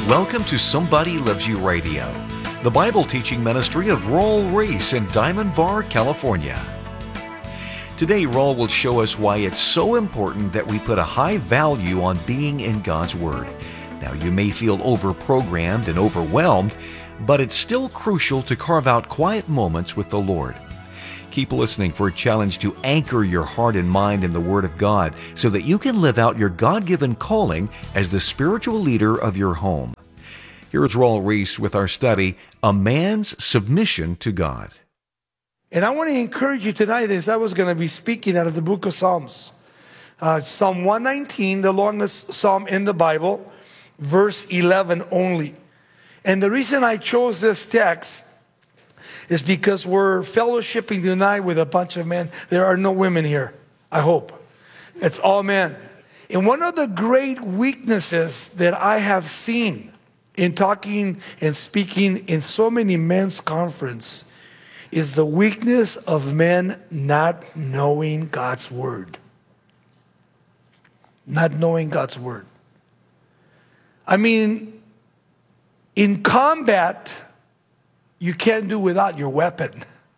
Welcome to Somebody Loves You Radio, the Bible teaching ministry of Raul Ries in Diamond Bar, California. Today, Raul will show us why it's so important that we put a high value on being in God's Word. Now, you may feel overprogrammed and overwhelmed, but it's still crucial to carve out quiet moments with the Lord. Keep listening for a challenge to anchor your heart and mind in the Word of God so that you can live out your God-given calling as the spiritual leader of your home. Here's Raul Ries with our study, A Man's Submission to God. And I want to encourage you tonight as I was going to be speaking out of the book of Psalms. Psalm 119, the longest psalm in the Bible, verse 11 only. And the reason I chose this text is because we're fellowshipping tonight with a bunch of men. There are no women here, I hope. It's all men. And one of the great weaknesses that I have seen in talking and speaking in so many men's conference is the weakness of men not knowing God's Word. Not knowing God's Word. I mean, in combat, you can't do without your weapon.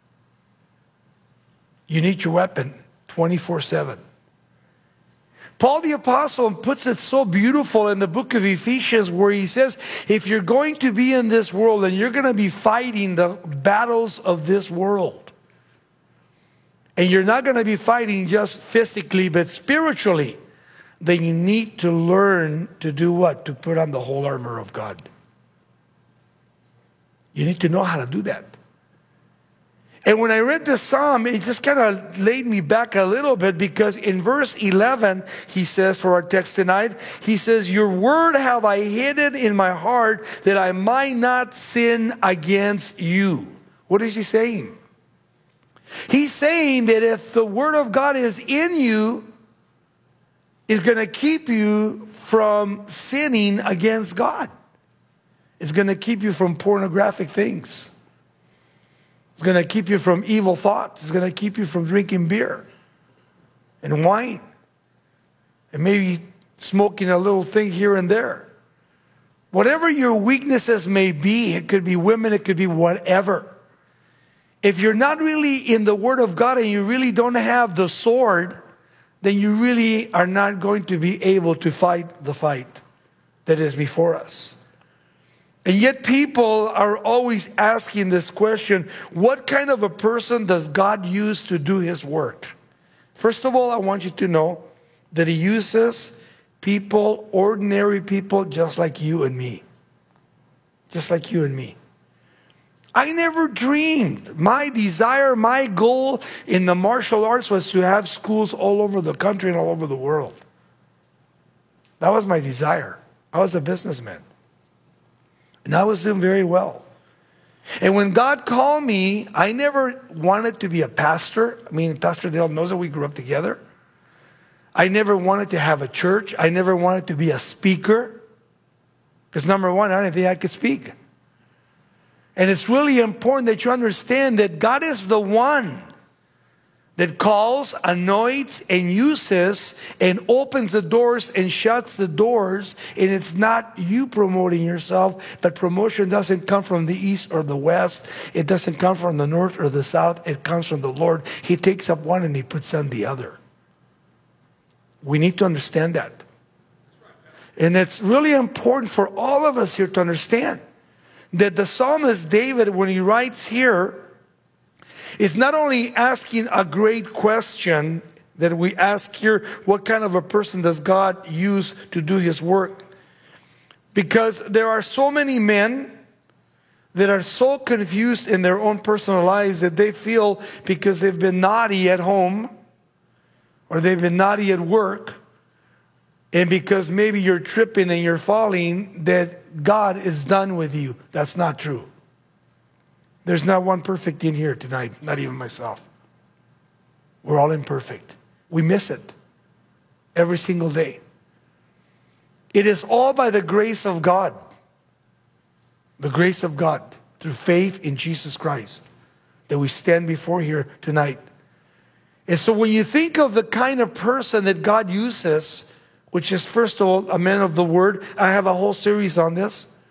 You need your weapon 24/7. Paul the Apostle puts it so beautiful in the book of Ephesians where he says, if you're going to be in this world and you're going to be fighting the battles of this world, and you're not going to be fighting just physically but spiritually, then you need to learn to do what? To put on the whole armor of God. You need to know how to do that. And when I read this psalm, it just kind of laid me back a little bit because in verse 11, he says for our text tonight, he says, your word have I hidden in my heart that I might not sin against you. What is he saying? He's saying that if the word of God is in you, it's going to keep you from sinning against God. It's going to keep you from pornographic things. It's going to keep you from evil thoughts. It's going to keep you from drinking beer and wine. And maybe smoking a little thing here and there. Whatever your weaknesses may be, it could be women, it could be whatever. If you're not really in the Word of God and you really don't have the sword, then you really are not going to be able to fight the fight that is before us. And yet people are always asking this question, what kind of a person does God use to do His work? First of all, I want you to know that He uses people, ordinary people, just like you and me. Just like you and me. I never dreamed. My desire, my goal in the martial arts was to have schools all over the country and all over the world. That was my desire. I was a businessman. And I was doing very well. And when God called me, I never wanted to be a pastor. I mean, Pastor Dale knows that we grew up together. I never wanted to have a church. I never wanted to be a speaker. Because number one, I didn't think I could speak. And it's really important that you understand that God is the one that calls, anoints, and uses, and opens the doors and shuts the doors. And it's not you promoting yourself, but promotion doesn't come from the east or the west. It doesn't come from the north or the south. It comes from the Lord. He takes up one and He puts on the other. We need to understand that. And it's really important for all of us here to understand that the psalmist David, when he writes here, is not only asking a great question that we ask here, what kind of a person does God use to do His work? Because there are so many men that are so confused in their own personal lives that they feel because they've been naughty at home or they've been naughty at work, and because maybe you're tripping and you're falling, that God is done with you. That's not true. There's not one perfect in here tonight, not even myself. We're all imperfect. We miss it every single day. It is all by the grace of God. The grace of God through faith in Jesus Christ that we stand before here tonight. And so when you think of the kind of person that God uses, which is first of all a man of the Word, I have a whole series on this.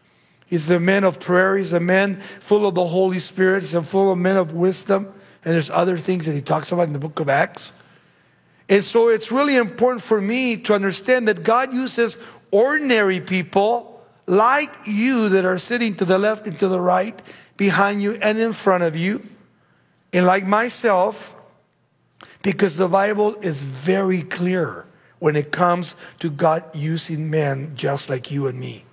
He's a man of prayer. He's a man full of the Holy Spirit. He's a full of men of wisdom. And there's other things that he talks about in the book of Acts. And so it's really important for me to understand that God uses ordinary people like you that are sitting to the left and to the right, behind you and in front of you, and like myself, because the Bible is very clear when it comes to God using men just like you and me.